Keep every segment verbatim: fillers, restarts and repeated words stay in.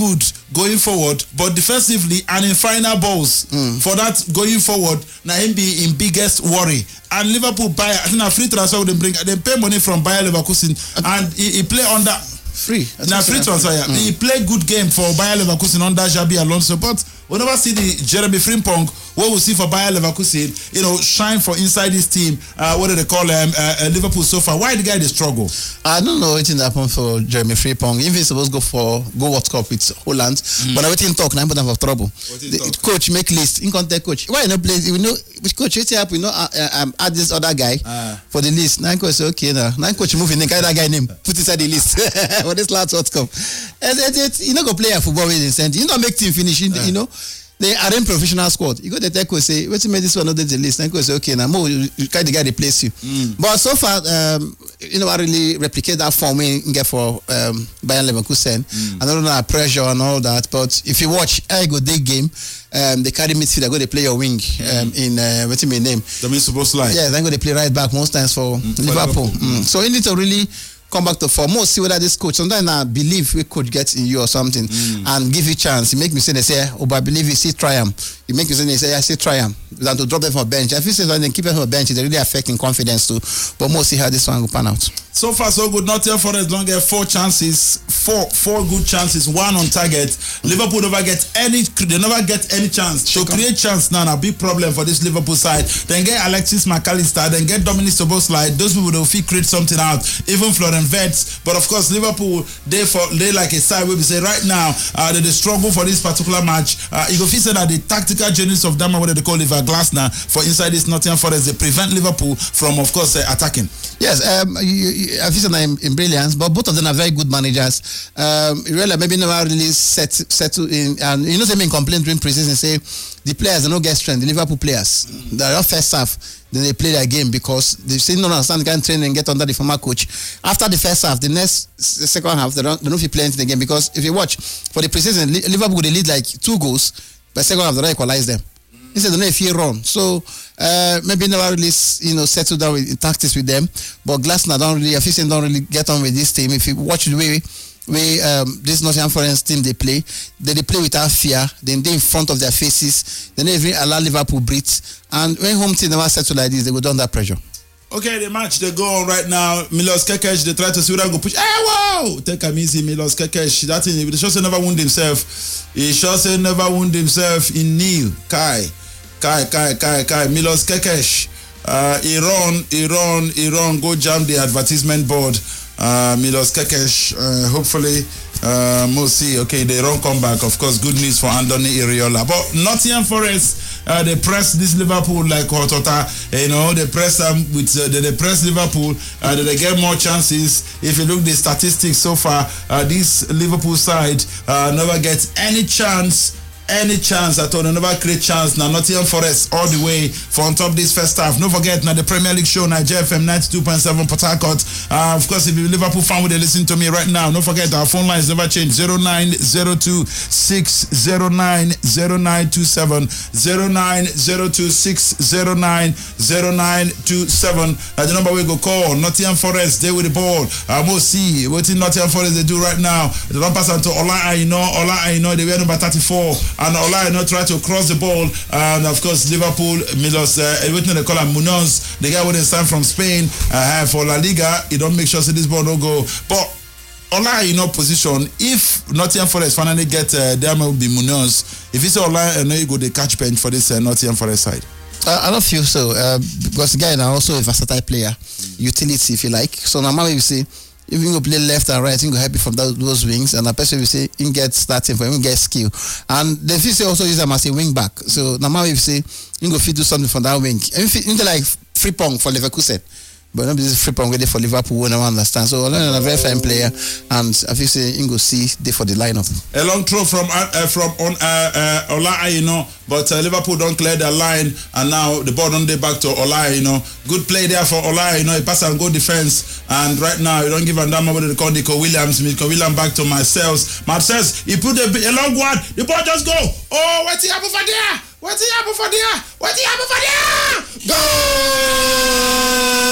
good going forward, but defensively and in final balls mm. for that going forward, now him be in biggest worry. And Liverpool buy, I think a free transfer they bring, they pay money from Bayer Leverkusen, and he, he play under free. Now free transfer. Yeah. Mm. He play good game for Bayer Leverkusen under Xabi Alonso, but we never see the Jeremy Frimpong. What we see for Bayer Leverkusen, you know, shine for inside this team. Uh, what do they call him? Uh, uh, Liverpool so far. Why the guy they struggle? I don't know what happened for Jeremy Frimpong. If he's supposed to go for go World Cup with Holland, mm. but everything talk now, but have trouble. The coach make list. In contact coach. Why no play? You know, which coach? What's up? You know, uh, um, add this other guy uh. for the list. Nine coach say okay now. Nine coach moving. Then guy that guy name put inside the list for this last World Cup. And it, it, you know, go play a football with the You know, make team finish. Uh. You know. They are in professional squad. You go to the tech say, what's made this one not the list? And say, okay, now more you, you kind of guy replace you. Mm. But so far, um, you know, I really replicate that form we get for um, Bayern Leverkusen. Mm. I don't know pressure and all that, but if you watch, I go day game. Um, they carry midfield. I go they play your wing um, mm. in uh, what's my name? Dominic Szoboszlai. Yeah, then go they play right back most times for mm. Liverpool. For Liverpool. Mm. So you need to really come back to form. More see whether this coach. Sometimes I believe we could get in you or something mm. and give you chance. He make me say they say, oh, but I believe you see try him. He make me say they say I see try him. Than to drop them from a bench. If you say then keep them from a bench, it's really affecting confidence too. But more see how this one will pan out. So far so good. Nottingham Forest don't get four chances, four four good chances, one on target. Mm. Liverpool never get any. They never get any chance. So create chance now. A big problem for this Liverpool side. Then get Alexis McAllister. Then get Dominic Szoboszlai. Those people will feel create something out. Even Florian Wirtz. But of course Liverpool they for they like a side where we say right now uh, they, they struggle for this particular match. Uh, you go feel say that the tactical genius of Dama, what they call Liver Glasner for inside this Nottingham Forest, they prevent Liverpool from of course uh, attacking. Yes, um, you, you, I feel in, in brilliance, but both of them are very good managers. Um, really, maybe never really set settle in, and you know, they make complaint during preseason say the players they don't get strength. The Liverpool players, mm. they're not first half, then they play their game because they still don't understand the kind of training and get under the former coach. After the first half, the next the second half, they don't, they don't feel playing the game because if you watch for the preseason, Liverpool they lead like two goals, but second half they don't equalize them. Instead, they don't know if he run. So uh, maybe never really, you know, settle down with tactics with them. But Glasner don't really, Efficient don't really get on with this team. If you watch the way, way um, this Nottingham Forest team they play, they, they play without fear. Then they in front of their faces. They never even allow Liverpool breathe. And when home team never settle like this, they go down under pressure. Okay, the match they go on right now. Milos Kekes, they try to see whether go push. Hey, whoa! Take him easy, Milos Kekes. That thing, he sure say never wound himself. He sure say never wound himself in knee. Kai. Kai, Kai, Kai, Kai, Milos Kekes. Uh, Iran, Iran, Iran, go jam the advertisement board. Uh, Milos Kekes, uh, hopefully, uh, we'll see. Okay, they don't come back. Of course, good news for Andoni Iraola. But Nottingham Forest, uh, they press this Liverpool like Otota. You know, they press them with, uh, they, they press Liverpool. Uh, they get more chances. If you look at the statistics so far, uh, this Liverpool side uh, never gets any chance. Any chance at all, they never create chance. Now Nottingham Forest all the way for on top this first half. Don't forget now the Premier League show, Nigeria F M ninety-two point seven Port Harcourt. Uh, of course, if you're a Liverpool fan, would they listen to me right now? Don't forget our phone lines never change. zero nine zero two six zero nine zero nine two seven zero nine zero two six zero nine zero nine two seven. Uh, the number we go call. Nottingham Forest, they with the ball. Uh, we'll see what in Nottingham Forest they do right now. They don't pass on to Ola Aino. Ola Aino, they wear number thirty-four. And Ola Aino try to cross the ball. And of course, Liverpool, Milos, uh, everything they call him Munoz, the guy with the sign from Spain uh, for La Liga. He don't make sure so this ball don't go. But Ola Aino position, if Nottingham Forest finally get uh, there will be Munoz. If it's Ola Aino, you go the catch bench for this uh, Nottingham Forest side. Uh, I don't feel so uh, because the guy is also a versatile player, mm. utility if you like. So normally you see, if you go play left and right, you go happy from those, those wings, and a person will say you get starting for him, get skill. And the F C also use them as a wing back. So normally you say you go fit do something from that wing. And if you like Frimpong for Leverkusen. But not this Frimpong ready for Liverpool, no one understand. So Ola a very fine player, and I feel say you go see they for the lineup. A long throw from uh, from on uh, uh, Ola Aino, but uh, Liverpool don't clear their line, and now the ball on the back to Ola Aino. Good play there for Ola Aino. He pass and go defense, and right now you don't give a damn what they call Nico Williams. Nico Williams back to Marcels. Marcels he put a, a long one. The ball just go. Oh, what's he happen for there? What's he happen for there? What's he happen for there? Go!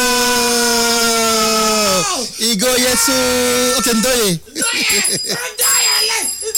Igo Yesu Okendoye.